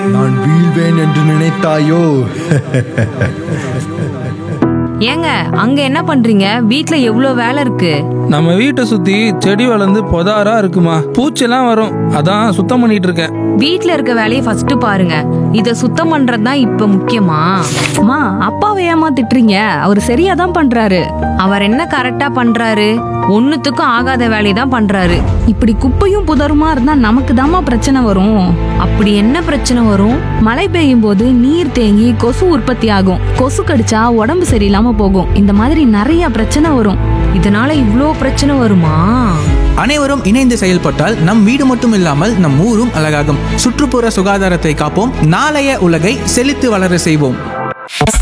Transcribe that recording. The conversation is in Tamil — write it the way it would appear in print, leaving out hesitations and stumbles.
நான் வீழ்வேன் என்று நினைத்தாயோ? ஏங்க அங்க என்ன பண்றீங்க? வீட்ல எவ்வளோ வேலை இருக்கு. நம்ம வீட்டை சுத்தி செடி வளர்ந்து பொதாரா இருக்குமா, பூச்செல்லாம் வரும், அதான் சுத்தம் பண்ணிட்டு இருக்கேன். வீட்ல இருக்க வேலையை ஃபர்ஸ்ட் பாருங்க. இத சுத்தம் பண்றது தான் இப்ப முக்கியமா? அம்மா, அப்பாவை ஏமா திட்டுறீங்க? அவர் சரியா தான் பண்றாரு. அவர் என்ன கரெக்டா பண்றாரு? ஒண்ணுத்துக்கும் ஆகாத வேலையை தான் பண்றாரு. இப்படி குப்பையும் புதருமா இருந்தா நமக்கு தாம்மா பிரச்சனை வரும். அப்படி என்ன பிரச்சனை வரும்? மழை பெய்யும் போது நீர் தேங்கி கொசு உற்பத்தி ஆகும். கொசு கடிச்சா உடம்பு சரியில்லாம போகும். இந்த மாதிரி நிறைய பிரச்சனை வரும். இதனால இவ்ளோ பிரச்சனை வருமா? அனைவரும் இணைந்து செயல்பட்டால் நம் வீடு மட்டும் இல்லாமல் நம் ஊரும் அழகாகும். சுற்றுப்புற சுகாதாரத்தை காப்போம். நாளைய உலகை செழித்து வளர செய்வோம்.